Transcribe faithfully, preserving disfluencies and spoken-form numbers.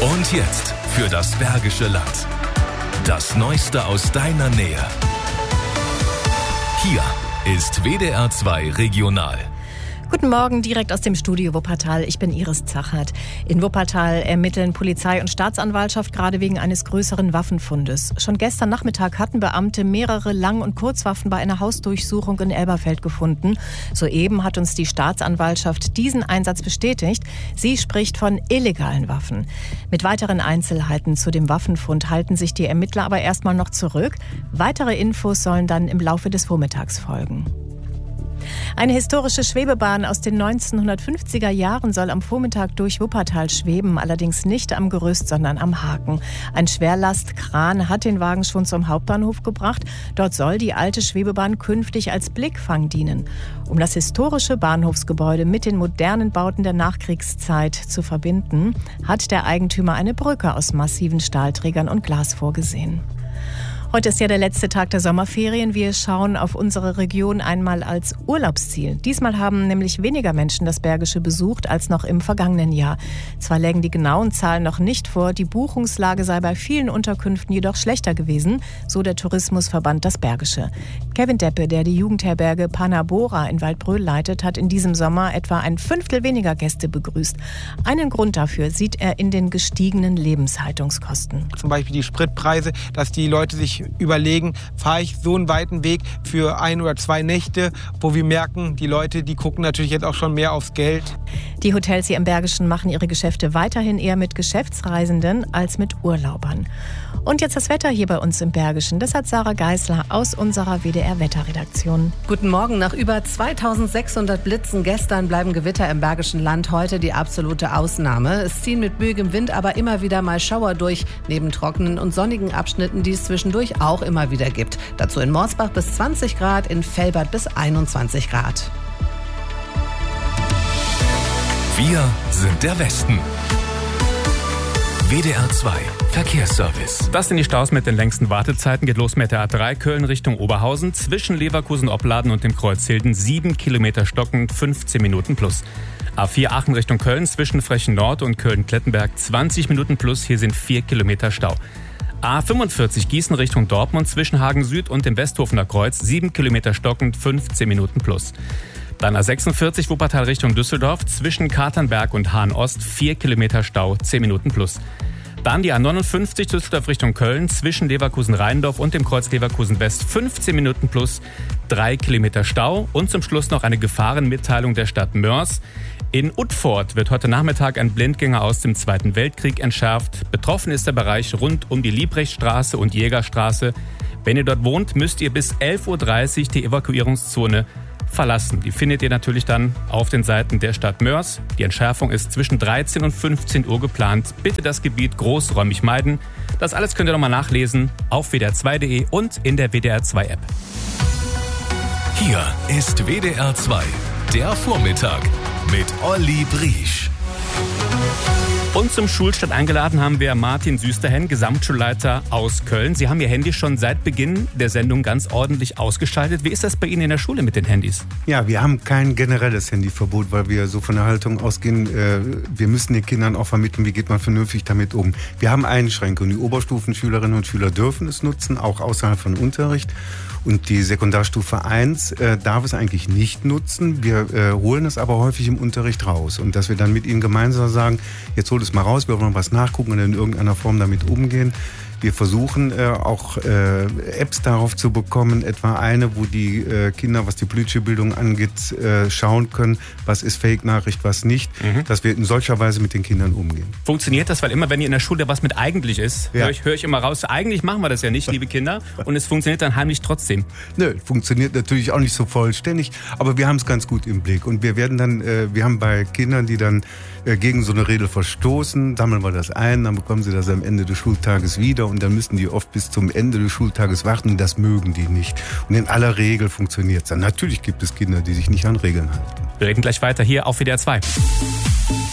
Und jetzt für das Bergische Land. Das Neueste aus deiner Nähe. Hier ist W D R zwei Regional. Guten Morgen, direkt aus dem Studio Wuppertal. Ich bin Iris Zachert. In Wuppertal ermitteln Polizei und Staatsanwaltschaft gerade wegen eines größeren Waffenfundes. Schon gestern Nachmittag hatten Beamte mehrere Lang- und Kurzwaffen bei einer Hausdurchsuchung in Elberfeld gefunden. Soeben hat uns die Staatsanwaltschaft diesen Einsatz bestätigt. Sie spricht von illegalen Waffen. Mit weiteren Einzelheiten zu dem Waffenfund halten sich die Ermittler aber erstmal noch zurück. Weitere Infos sollen dann im Laufe des Vormittags folgen. Eine historische Schwebebahn aus den neunzehnhundertfünfziger Jahren soll am Vormittag durch Wuppertal schweben, allerdings nicht am Gerüst, sondern am Haken. Ein Schwerlastkran hat den Wagen schon zum Hauptbahnhof gebracht. Dort soll die alte Schwebebahn künftig als Blickfang dienen. Um das historische Bahnhofsgebäude mit den modernen Bauten der Nachkriegszeit zu verbinden, hat der Eigentümer eine Brücke aus massiven Stahlträgern und Glas vorgesehen. Heute ist ja der letzte Tag der Sommerferien. Wir schauen auf unsere Region einmal als Urlaubsziel. Diesmal haben nämlich weniger Menschen das Bergische besucht als noch im vergangenen Jahr. Zwar lägen die genauen Zahlen noch nicht vor, die Buchungslage sei bei vielen Unterkünften jedoch schlechter gewesen, so der Tourismusverband Das Bergische. Kevin Deppe, der die Jugendherberge Panabora in Waldbröl leitet, hat in diesem Sommer etwa ein Fünftel weniger Gäste begrüßt. Einen Grund dafür sieht er in den gestiegenen Lebenshaltungskosten. Zum Beispiel die Spritpreise, dass die Leute sich überlegen, fahre ich so einen weiten Weg für ein oder zwei Nächte, wo wir merken, die Leute, die gucken natürlich jetzt auch schon mehr aufs Geld. Die Hotels hier im Bergischen machen ihre Geschäfte weiterhin eher mit Geschäftsreisenden als mit Urlaubern. Und jetzt das Wetter hier bei uns im Bergischen. Das hat Sarah Geisler aus unserer W D R-Wetterredaktion. Guten Morgen. Nach über zweitausendsechshundert Blitzen gestern bleiben Gewitter im Bergischen Land heute die absolute Ausnahme. Es ziehen mit böigem Wind aber immer wieder mal Schauer durch, neben trockenen und sonnigen Abschnitten, die es zwischendurch auch immer wieder gibt. Dazu in Morsbach bis zwanzig Grad, in Velbert bis einundzwanzig Grad. Wir sind der Westen. W D R zwei Verkehrsservice. Das sind die Staus mit den längsten Wartezeiten. Geht los mit der A drei Köln Richtung Oberhausen. Zwischen Leverkusen-Opladen und dem Kreuz Hilden sieben Kilometer stockend, fünfzehn Minuten plus. A vier Aachen Richtung Köln zwischen Frechen Nord und Köln-Klettenberg zwanzig Minuten plus. Hier sind vier Kilometer Stau. A fünfundvierzig Gießen Richtung Dortmund zwischen Hagen Süd und dem Westhofener Kreuz sieben Kilometer stockend, fünfzehn Minuten plus. Dann A sechsundvierzig Wuppertal Richtung Düsseldorf zwischen Katernberg und Hahn Ost vier Kilometer Stau, zehn Minuten plus. Dann die A neunundfünfzig Düsseldorf Richtung Köln zwischen Leverkusen-Rheindorf und dem Kreuz Leverkusen West fünfzehn Minuten plus, drei Kilometer Stau. Und zum Schluss noch eine Gefahrenmitteilung der Stadt Mörs. In Utford wird heute Nachmittag ein Blindgänger aus dem Zweiten Weltkrieg entschärft. Betroffen ist der Bereich rund um die Liebrechtstraße und Jägerstraße. Wenn ihr dort wohnt, müsst ihr bis elf Uhr dreißig die Evakuierungszone verlassen. Die findet ihr natürlich dann auf den Seiten der Stadt Mörs. Die Entschärfung ist zwischen dreizehn und fünfzehn Uhr geplant. Bitte das Gebiet großräumig meiden. Das alles könnt ihr nochmal nachlesen auf W D R zwei Punkt de und in der W D R zwei App. Hier ist W D R zwei, der Vormittag mit Olli Briesch. Und zum Schulstart eingeladen haben wir Martin Süsterhen, Gesamtschulleiter aus Köln. Sie haben Ihr Handy schon seit Beginn der Sendung ganz ordentlich ausgeschaltet. Wie ist das bei Ihnen in der Schule mit den Handys? Ja, wir haben kein generelles Handyverbot, weil wir so von der Haltung ausgehen, äh, wir müssen den Kindern auch vermitteln, wie geht man vernünftig damit um. Wir haben Einschränkungen. Die Oberstufenschülerinnen und Schüler dürfen es nutzen, auch außerhalb von Unterricht. Und die Sekundarstufe eins äh, darf es eigentlich nicht nutzen. Wir äh, holen es aber häufig im Unterricht raus. Und dass wir dann mit ihnen gemeinsam sagen, jetzt holt es mal raus, wir wollen was nachgucken und in irgendeiner Form damit umgehen. Wir versuchen äh, auch äh, Apps darauf zu bekommen, etwa eine, wo die äh, Kinder, was die politische Bildung angeht, äh, schauen können, was ist Fake-Nachricht, was nicht, mhm. dass wir in solcher Weise mit den Kindern umgehen. Funktioniert das? Weil immer, wenn ihr in der Schule was mit eigentlich ist, ja. höre ich, hör ich immer raus, eigentlich machen wir das ja nicht, liebe Kinder, und es funktioniert dann heimlich trotzdem. Nö, funktioniert natürlich auch nicht so vollständig, aber wir haben es ganz gut im Blick. Und wir werden dann, äh, wir haben bei Kindern, die dann äh, gegen so eine Regel verstoßen, sammeln wir das ein, dann bekommen sie das am Ende des Schultages wieder und dann müssen die oft bis zum Ende des Schultages warten und das mögen die nicht. Und in aller Regel funktioniert es dann. Natürlich gibt es Kinder, die sich nicht an Regeln halten. Wir reden gleich weiter hier auf W D R zwei.